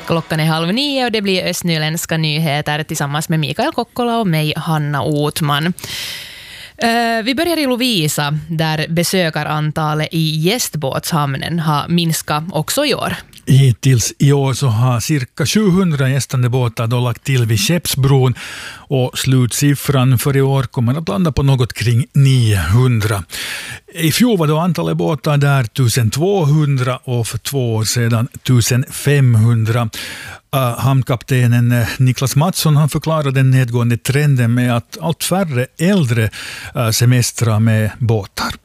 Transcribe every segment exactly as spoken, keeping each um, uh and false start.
Klockan är halv nio och det blir östnyländska nyheter tillsammans med Mikael Kokkola och mig, Hanna Otman. Vi börjar i Lovisa där besökarantalet i gästbåtshamnen har minskat också i år. Hittills i år så har cirka sjuhundra gästande båtar då lagt till vid Skeppsbron och slutsiffran för i år kommer att landa på något kring niohundra. I fjol var då antalet båtar där tusentvåhundra och för två år sedan tusenfemhundra. Uh, hamnkaptenen Niklas Mattsson han förklarade den nedgående trenden med att allt färre äldre uh, semestrar med båtar.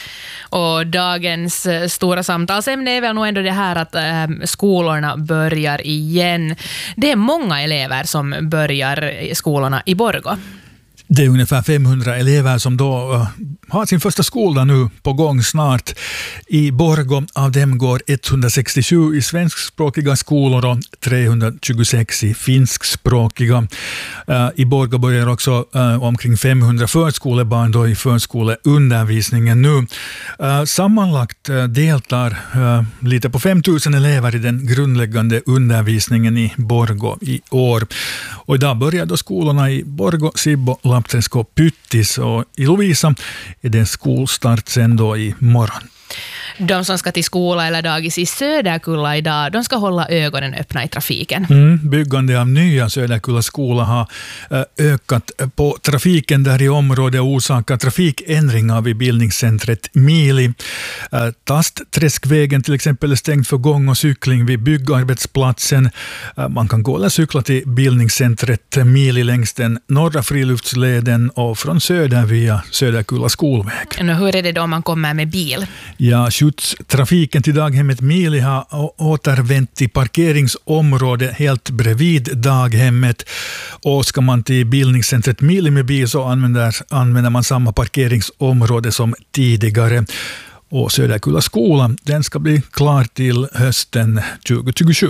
Och dagens stora samtalsämne är väl nog ändå det här att äh, skolorna börjar igen. Det är många elever som börjar i skolorna i Borgå. Det är ungefär femhundra elever som då uh, har sin första skola nu på gång snart. I Borgå av dem går etthundrasextiosju i svenskspråkiga skolor och trehundratjugosex i finskspråkiga. Uh, I Borgå börjar också uh, omkring femhundra förskolebarn då i förskoleundervisningen nu. Uh, sammanlagt uh, deltar uh, lite på femtusen elever i den grundläggande undervisningen i Borgå i år. Och idag börjar då skolorna i Borgå, Sibbo, Lappträsk och Pyttis, och i Lovisa är det skolstart sen då i morgon. De som ska till skola eller dagis i Söderkulla idag, de ska hålla ögonen öppna i trafiken. Mm, byggande av nya Söderkulla skola har äh, ökat på trafiken där i området och orsakat trafikändringar vid bildningscentret Mili. Äh, Tastträskvägen till exempel är stängd för gång och cykling vid byggarbetsplatsen. Äh, man kan gå eller cykla till bildningscentret Mili längs den norra friluftsleden och från söder via Söderkulla skolväg. Och hur är det då om man kommer med bil? Ja, trafiken till daghemmet Mili har återvänt till parkeringsområdet helt bredvid daghemmet, och ska man till bildningscentret Mili med bil så använder, använder man samma parkeringsområde som tidigare. Och Söderkulla skola, den ska bli klar till hösten tjugohundratjugosju.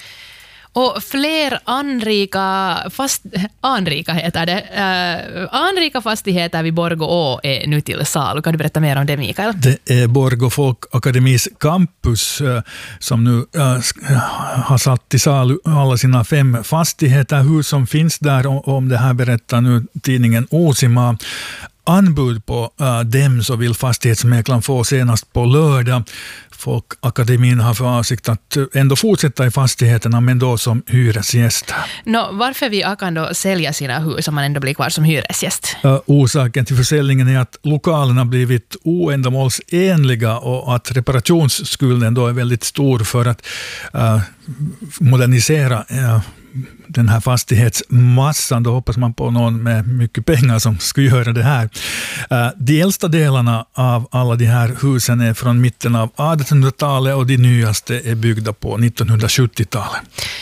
Och fler anrika, fast, anrika heter det, uh, anrika fastigheter vid Borgå Å är nu till salu. Kan du berätta mer om det, Mikael? Det är Borgå Folkakademis campus uh, som nu uh, har satt till salu alla sina fem fastigheter. Hur som finns där, och om det här berättar nu tidningen Osima. Anbud på uh, dem så vill fastighetsmäklaren få senast på lördag. Folkakademin har för avsikt att ändå fortsätta i fastigheterna, men då som hyresgäst. Nå, varför vill Akan då sälja sina hus om man ändå blir kvar som hyresgäst? Uh, orsaken till försäljningen är att lokalerna blivit oändamålsenliga och att reparationsskulden då är väldigt stor för att uh, modernisera uh, den här fastighetsmassan. Då hoppas man på någon med mycket pengar som ska göra det här. De äldsta delarna av alla de här husen är från mitten av artonhundratalet och de nyaste är byggda på nittonhundrasjuttiotalet.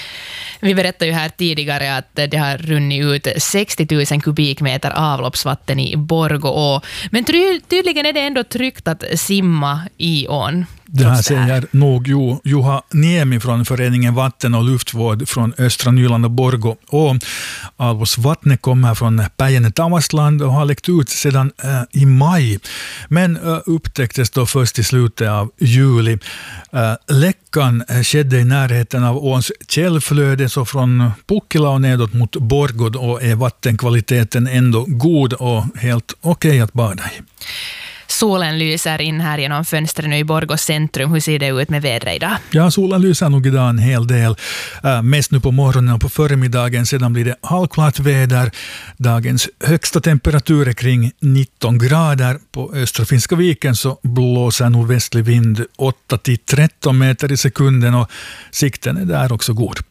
Vi berättade ju här tidigare att det har runnit ut sextio tusen kubikmeter avloppsvatten i Borgå Å. Men tydligen är det ändå tryggt att simma i ån. Det här säger nog jo, Juha Niemi från föreningen Vatten och luftvård från Östra Nyland och Borgå Å. Avloppsvattnet kommer från Päijänne-Tavastland och har läckt ut sedan äh, i maj. Men äh, upptäcktes då först i slutet av juli. Äh, läckan skedde i närheten av åns källflöde, så från Pukkila och nedåt mot Borgå och är vattenkvaliteten ändå god och helt okej okay att bada i. Solen lyser in här genom fönstren i Borgå centrum. Hur ser det ut med vädret idag? Ja, solen lyser nog idag en hel del. Äh, mest nu på morgonen och på förmiddagen. Sedan blir det halvklart väder. Dagens högsta temperatur är kring nitton grader. På östra Finska viken så blåser nordvästlig vind åtta till tretton meter i sekunden och sikten är där också god.